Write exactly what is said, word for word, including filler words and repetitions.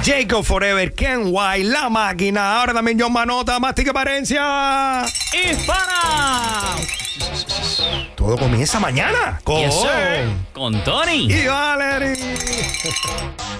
Jacob Forever, Ken White, La Máquina. Ahora también John Manota, Mastica Parencia. ¡Hispana! Todo comienza mañana con, Yes, sir. Con Tony y Valerie.